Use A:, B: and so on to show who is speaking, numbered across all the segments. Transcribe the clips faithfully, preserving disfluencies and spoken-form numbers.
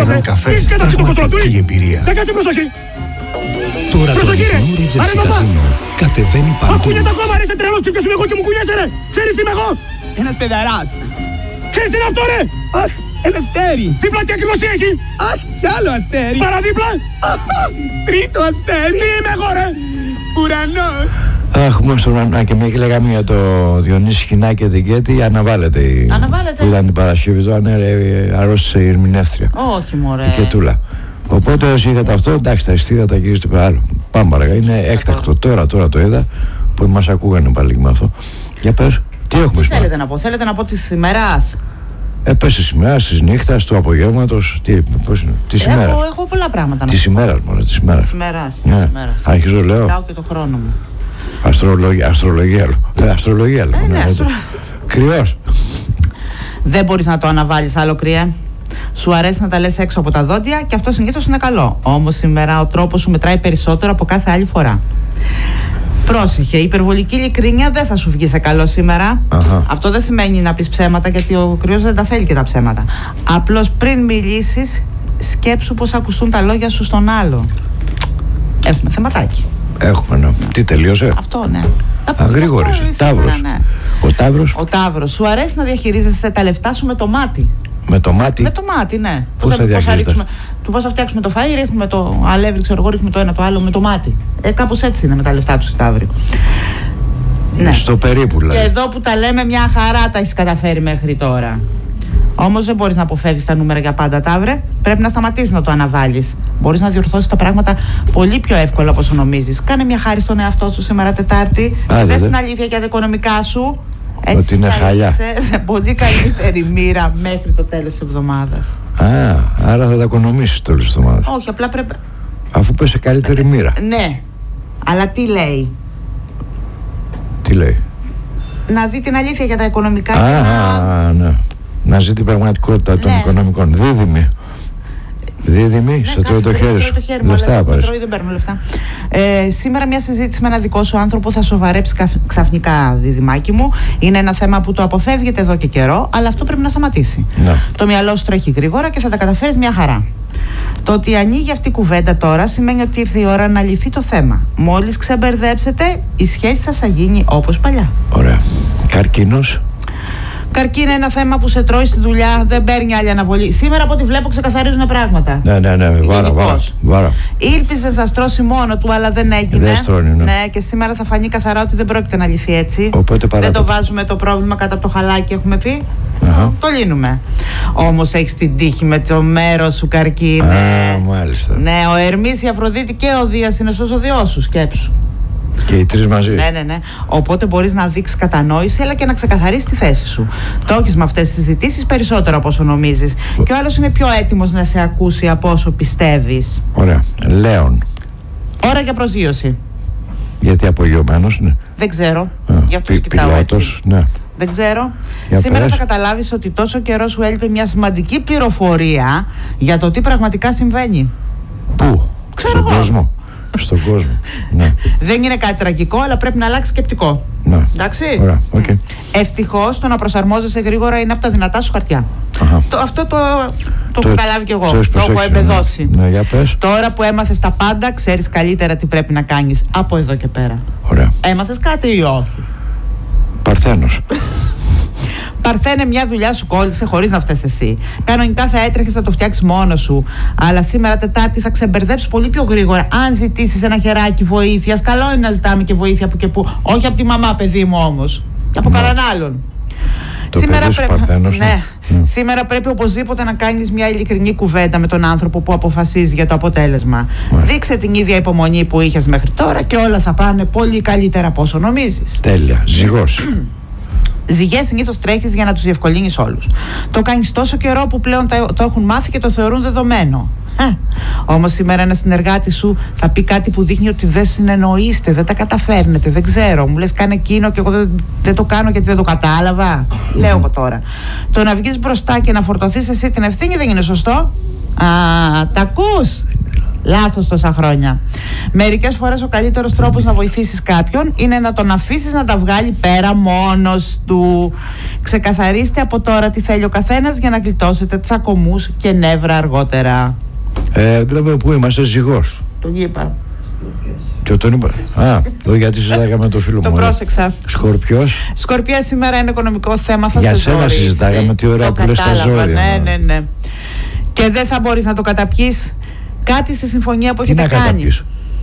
A: έναν καφέ. Πραγματική εμπειρία. Τώρα το αληθινό Regency Casino κατεβαίνει παντού.
B: Ακούγεται ακόμα ρε, είσαι τρελός, τι πιάσουμε εγώ και μου κουνιέσαι ρε. Ξέρεις τι είμαι εγώ? Ένας παιδαράς. Ξέρεις τι είναι αυτό ρε? Αχ, ένα αστέρι. Δίπλα τι ακριβώς τι έχει? Αχ, κι άλλο αστέρι. Παραδίπλα? Αχ, τρίτο αστέρι. Τι είμαι εγώ ρε? Ουρανός.
C: Αχ, μόνο στον ουρανό. Και μια και λέγαμε για το Διονύση Σκινά και την Κέτη, αναβάλλεται.
D: Αναβάλλεται.
C: Ήταν την Παρασκευή, το αρρώστησε η ερμηνεύτρια.
D: Όχι, μωρέ.
C: Η Κετούλα. Οπότε όσοι είχατε αυτό, εντάξει, τα ειστήρια τα γυρίζετε άλλο. Πάμε παρακάτω. Είναι έκτακτο. Τώρα, τώρα το είδα που μας ακούγανε πάλι με αυτό. Για πες, τι έχουμε σήμερα?
D: Τι θέλετε να πω, θέλετε να πω της ημέρας?
C: Ε, πες της ημέρας, της νύχτας, του απογεύματος, τι, πώς είναι, της ημέρας.
D: Έχω, έχω πολλά πράγματα να
C: Της
D: πω.
C: ημέρας μόνο, της ημέρας.
D: Της ημέρας,
C: Ναι.
D: της ημέρας.
C: Αρχίζω λέω.
D: Κοιτάω και το χρόνο μου.
C: Αστρολογία, αστρολογία. Ε, αστρολογία λέω.
D: Ε, ναι, αστρο...
C: Κρυός.
D: Δεν μπορείς να το αναβάλεις άλλο, κρυέ. Σου αρέσει να τα λες έξω από τα δόντια και αυτό συνήθως είναι καλό. Όμως σήμερα ο τρόπος σου μετράει περισσότερο από κάθε άλλη φορά. Πρόσεχε, η υπερβολική ειλικρίνεια δεν θα σου βγει σε καλό σήμερα.
C: Αχα.
D: Αυτό δεν σημαίνει να πεις ψέματα, γιατί ο κρυός δεν τα θέλει και τα ψέματα. Απλώς πριν μιλήσεις, σκέψου πως ακουστούν τα λόγια σου στον άλλο. Έχουμε θεματάκι.
C: Έχουμε, ναι. Τι τελείωσε?
D: Αυτό, ναι.
C: Αγρήγορες. Ταύρος.
D: Ναι.
C: Ο Ταύρος.
D: Ο Ταύρος. Σου αρέσει να διαχειρίζεσαι τα λεφτά σου με το μάτι.
C: Με το μάτι.
D: Με το μάτι, ναι.
C: Πώς θα διαχειρίζεσαι?
D: Πώς θα φτιάξουμε το φαΐ, ρίχνουμε το αλεύρι, ξέρω εγώ, ρίχνουμε το ένα το άλλο με το μάτι. Ε, κάπως έτσι είναι με τα λεφτά του Σταύρη.
C: Ναι. Στο περίπου, δηλαδή.
D: Και εδώ που τα λέμε, μια χαρά τα έχεις καταφέρει μέχρι τώρα. Όμως δεν μπορείς να αποφεύγεις τα νούμερα για πάντα, Ταύρε. Πρέπει να σταματήσεις να το αναβάλεις. Μπορείς να διορθώσεις τα πράγματα πολύ πιο εύκολα από όσο νομίζεις. Κάνε μια χάρη στον εαυτό σου σήμερα Τετάρτη. Δες την αλήθεια για τα οικονομικά σου. Έτσι
C: ότι είναι χαλιά.
D: Σε πολύ καλύτερη μοίρα μέχρι το τέλος της εβδομάδας.
C: Α, άρα θα τα οικονομήσεις το τέλος της εβδομάδας.
D: Όχι, απλά πρέπει.
C: Αφού πες σε καλύτερη μοίρα.
D: Ναι. Αλλά τι λέει?
C: Τι λέει?
D: Να δει την αλήθεια για τα οικονομικά.
C: Α,
D: και να...
C: α, ναι. Να ζει την πραγματικότητα των
D: ναι.
C: οικονομικών. Δίδυμη. Δίδυμη,
D: Ναι,
C: σε τρώει το χέρι σου.
D: Λεφτά πάρεις. Δεν παίρνω λεφτά. Ε, σήμερα μια συζήτηση με ένα δικό σου άνθρωπο θα σοβαρέψει ξαφνικά, διδυμάκι μου. Είναι ένα θέμα που το αποφεύγεται εδώ και καιρό, αλλά αυτό πρέπει να σταματήσει.
C: Ναι.
D: Το μυαλό σου τρέχει γρήγορα και θα τα καταφέρεις μια χαρά. Το ότι ανοίγει αυτή η κουβέντα τώρα σημαίνει ότι ήρθε η ώρα να λυθεί το θέμα. Μόλις ξεμπερδέψετε, η σχέση σας θα γίνει όπως παλιά.
C: Ωραία. Καρκίνος.
D: Καρκίνο είναι ένα θέμα που σε τρώει στη δουλειά, δεν παίρνει άλλη αναβολή. Σήμερα από ό,τι βλέπω ξεκαθαρίζουν πράγματα.
C: Ναι, ναι, ναι, βάρα, βάρα, βάρα.
D: Ήλπιζε να στρώσει μόνο του, αλλά δεν έγινε.
C: Δεν στρώνει, ναι.
D: Ναι, και σήμερα θα φανεί καθαρά ότι δεν πρόκειται να λυθεί έτσι.
C: Οπότε
D: δεν το βάζουμε το πρόβλημα κάτω από το χαλάκι, έχουμε πει.
C: Αχα.
D: Το λύνουμε. Όμως έχεις την τύχη με το μέρος σου, Καρκίνε.
C: Α, μάλιστα.
D: Ναι, ο Ερμής, η Αφροδίτη και ο Δίας είναι στο ζώδιό σου, σκέψου.
C: Και οι τρεις μαζί.
D: Ναι, ναι, ναι. Οπότε μπορείς να δείξεις κατανόηση, αλλά και να ξεκαθαρίσεις τη θέση σου. Το έχεις με αυτές τις συζητήσεις περισσότερο από όσο νομίζεις. Ο... Και ο άλλος είναι πιο έτοιμος να σε ακούσει από όσο πιστεύεις.
C: Ωραία. Λέων.
D: Ώρα για προσγείωση.
C: Γιατί απογειωμένος είναι.
D: Δεν ξέρω.
C: Α,
D: Γι' αυτό
C: πι,
D: κοιτάω
C: πιλότος,
D: έτσι.
C: Ναι.
D: Δεν ξέρω.
C: Για
D: Σήμερα
C: πες.
D: θα καταλάβεις ότι τόσο καιρό σου έλειπε μια σημαντική πληροφορία για το τι πραγματικά συμβαίνει.
C: Πού?
D: Ξέρω
C: Στον
D: εγώ.
C: κόσμο. Στον κόσμο. Ναι.
D: Δεν είναι κάτι τραγικό, αλλά πρέπει να αλλάξει σκεπτικό.
C: Ναι.
D: Εντάξει.
C: Ωραία. Okay.
D: Ευτυχώς το να προσαρμόζεσαι γρήγορα είναι από τα δυνατά σου χαρτιά. Το, αυτό το, το, το έχω καταλάβει κι εγώ. Το έχω εμπεδώσει.
C: Ναι. Ναι, για πες.
D: Τώρα που έμαθες τα πάντα, ξέρεις καλύτερα τι πρέπει να κάνεις από εδώ και πέρα.
C: Ωραία.
D: Έμαθες κάτι ή όχι?
C: Παρθένος.
D: Παρθένε, μια δουλειά σου κόλλησε χωρίς να φταίς εσύ. Κανονικά θα έτρεχες να το φτιάξεις μόνος σου. Αλλά σήμερα Τετάρτη θα ξεμπερδέψεις πολύ πιο γρήγορα. Αν ζητήσεις ένα χεράκι βοήθειας, καλό είναι να ζητάμε και βοήθεια που και που. Όχι από τη μαμά, παιδί μου όμως. Και από ναι. κανέναν άλλον.
C: Το
D: Σήμερα,
C: πρέπει...
D: Παρθένος, ναι. Ναι. Σήμερα πρέπει οπωσδήποτε να κάνεις μια ειλικρινή κουβέντα με τον άνθρωπο που αποφασίζει για το αποτέλεσμα. Ναι. Δείξε την ίδια υπομονή που είχες μέχρι τώρα και όλα θα πάνε πολύ καλύτερα από όσο νομίζεις.
C: Τέλεια. Ζυγός.
D: Ζυγές συνήθως τρέχεις για να τους διευκολύνεις όλους. Το κάνεις τόσο καιρό που πλέον το έχουν μάθει και το θεωρούν δεδομένο. Όμως σήμερα ένα συνεργάτη σου θα πει κάτι που δείχνει ότι δεν συνεννοείστε, δεν τα καταφέρνετε, δεν ξέρω. Μου λες κάνε εκείνο και εγώ δεν, δεν το κάνω γιατί δεν το κατάλαβα. Mm-hmm. Λέω εγώ τώρα. Το να βγεις μπροστά και να φορτωθείς εσύ την ευθύνη δεν είναι σωστό. Α, τα ακούς? Λάθος τόσα χρόνια. Μερικές φορές ο καλύτερος τρόπος να βοηθήσεις κάποιον είναι να τον αφήσεις να τα βγάλει πέρα μόνος του. Ξεκαθαρίστε από τώρα τι θέλει ο καθένας για να γλιτώσετε τσακωμούς και νεύρα αργότερα.
C: Ε, δηλαδή πού είμαστε, ζυγός.
D: Τον είπα.
C: Και τον είπα. Α, το γιατί συζητάγαμε το φίλο μου.
D: Το πρόσεξα.
C: Σκορπιός.
D: Σκορπιά, σήμερα είναι οικονομικό θέμα. Θα
C: για
D: σε
C: σένα
D: ζωρίσει.
C: συζητάγαμε, τι ωραία που λες τα ζώδια.
D: Ναι, ναι, ναι. Και δεν θα μπορείς να το καταπιείς. Κάτι στη συμφωνία που
C: Τι
D: έχετε
C: να
D: κάνει.
C: καταπιείς?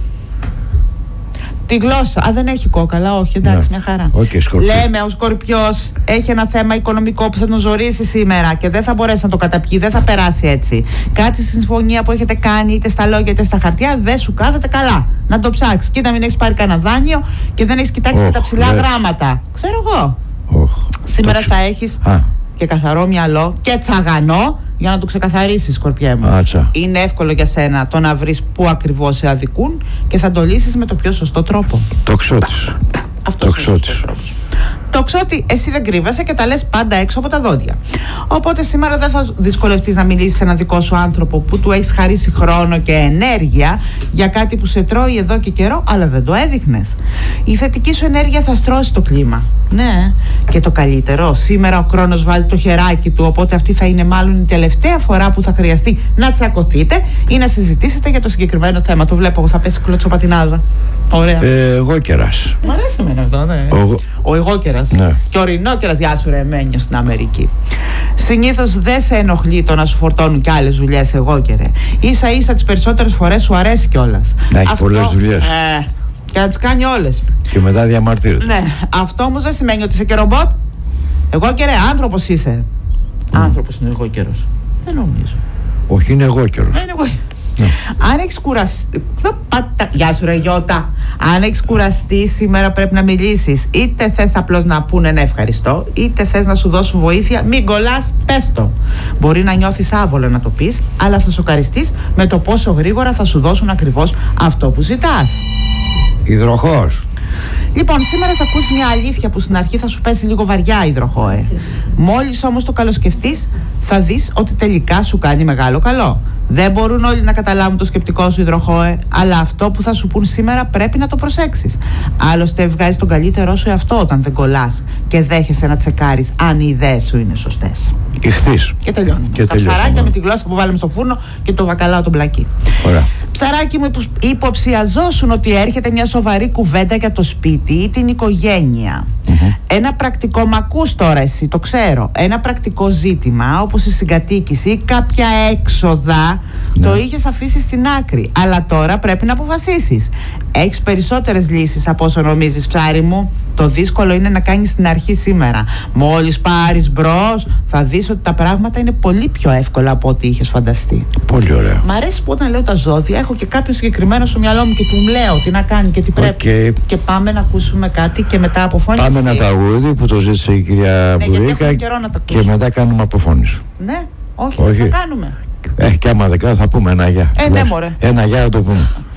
D: Τη γλώσσα. Α, δεν έχει κόκαλα, όχι, εντάξει,
C: Ναι.
D: μια χαρά.
C: Okay, Σκορπιό.
D: Λέμε, ο Σκορπιός έχει ένα θέμα οικονομικό που θα τον ζωρίσει σήμερα και δεν θα μπορέσει να το καταπιεί, δεν θα περάσει έτσι. Κάτι στη συμφωνία που έχετε κάνει, είτε στα λόγια είτε στα χαρτιά, δεν σου κάθεται καλά. Να το ψάξει. Κοίτα, μην έχει πάρει κανένα δάνειο και δεν έχει κοιτάξει
C: Oh,
D: και τα ψηλά
C: λες.
D: γράμματα. Ξέρω εγώ.
C: Oh,
D: Σήμερα
C: το
D: θα
C: ξε-
D: έχει
C: Α,
D: και καθαρό μυαλό και τσαγανό για να το ξεκαθαρίσεις, Σκορπιέ μου.
C: Άτσα.
D: Είναι εύκολο για σένα το να βρεις πού ακριβώς σε αδικούν και θα το λύσεις με το πιο σωστό τρόπο.
C: το ξώτης.
D: Αυτό είναι ο
C: ξώτης.
D: σωστός τρόπος. Το ξότι εσύ δεν κρύβεσαι και τα λες πάντα έξω από τα δόντια. Οπότε σήμερα δεν θα δυσκολευτείς να μιλήσεις σε έναν δικό σου άνθρωπο που του έχεις χαρίσει χρόνο και ενέργεια για κάτι που σε τρώει εδώ και καιρό, αλλά δεν το έδειχνες. Η θετική σου ενέργεια θα στρώσει το κλίμα. Ναι. Και το καλύτερο, σήμερα ο Κρόνος βάζει το χεράκι του, οπότε αυτή θα είναι μάλλον η τελευταία φορά που θα χρειαστεί να τσακωθείτε ή να συζητήσετε για το συγκεκριμένο θέμα. Το βλέπω, θα πέσει κλωτσοπατινάδα. Ωραία.
C: Ε, εγώ κεράς.
D: Μ' αρέσει εμένα αυτό, ναι.
C: Ο-
D: Ο εγώκερας.
C: Ναι.
D: Και ο ρινόκερας, γεια σου ρε Μένιο στην Αμερική. Συνήθως δεν σε ενοχλεί το να σου φορτώνουν κι άλλες δουλειές εγώκερε. Ίσα ίσα τις περισσότερες φορές σου αρέσει κιόλας.
C: Να έχει
D: Αυτό-
C: πολλές δουλειές.
D: Ε, και να τις κάνει όλες.
C: Και μετά διαμαρτύρεται.
D: Ναι, αυτό όμως δεν σημαίνει ότι είσαι και ρομπότ. Εγώκερε, άνθρωπος είσαι. Άνθρωπος είναι ο εγώκερος. Δεν νομίζω.
C: Όχι, είναι εγώ καιρός.
D: Δεν είναι εγώ. Αν έχεις κουραστεί. Πατα... Γεια σου, ρε Γιώτα. Αν έχεις κουραστεί, σήμερα πρέπει να μιλήσεις. Είτε θες απλώς να πούνε ένα ευχαριστώ, είτε θες να σου δώσουν βοήθεια. Μην κολλάς, πες το. Μπορεί να νιώθεις άβολα να το πεις, αλλά θα σοκαριστείς με το πόσο γρήγορα θα σου δώσουν ακριβώς αυτό που ζητάς.
C: Υδροχός.
D: Λοιπόν, σήμερα θα ακούσει μια αλήθεια που στην αρχή θα σου πέσει λίγο βαριά, υδροχόε. Μόλις όμως το καλοσκεφτείς, θα δεις ότι τελικά σου κάνει μεγάλο καλό. Δεν μπορούν όλοι να καταλάβουν το σκεπτικό σου, υδροχόε, αλλά αυτό που θα σου πούν σήμερα πρέπει να το προσέξεις. Άλλωστε, βγάζεις τον καλύτερό σου εαυτό όταν δεν κολλάς και δέχεσαι να τσεκάρεις αν οι ιδέες σου είναι σωστές.
C: Ηχθείς.
D: Και τελειώνουμε.
C: Και
D: Τα
C: τελειώσαμε.
D: ψαράκια με τη γλώσσα που βάλαμε στο φούρνο και το βακαλάο τον μπλακί.
C: Ωραία.
D: Ψαράκι μου, υποψιαζόσουν ότι έρχεται μια σοβαρή κουβέντα για το σπίτι ή την οικογένεια. Mm-hmm. Ένα πρακτικό, μ' ακούς τώρα εσύ, το ξέρω. Ένα πρακτικό ζήτημα, όπως η συγκατοίκηση ή κάποια έξοδα, ναι, το είχες αφήσει στην άκρη. Αλλά τώρα πρέπει να αποφασίσεις. Έχεις περισσότερες λύσεις από όσο νομίζεις, ψάρι μου. Το δύσκολο είναι να κάνεις την αρχή σήμερα. Μόλις πάρεις μπρος, θα δεις ότι τα πράγματα είναι πολύ πιο εύκολα από ό,τι είχες φανταστεί.
C: Πολύ ωραία.
D: Μ' αρέσει που όταν λέω τα ζώδια έχω και κάποιον συγκεκριμένο στο μυαλό μου και του λέω τι να κάνει και τι πρέπει.
C: Okay.
D: Και πάμε να ακούσουμε κάτι και μετά αποφώνηση.
C: Πάμε ένα τραγούδι που το ζήτησε η κυρία
D: ναι,
C: Μπουρίκα και μετά κάνουμε αποφώνηση.
D: Ναι, όχι,
C: όχι.
D: δεν θα κάνουμε.
C: Ε, και άμα δεν κάνω θα πούμε ένα γεια.
D: Ε, ναι, μωρέ.
C: Ένα γεια να το πούμε.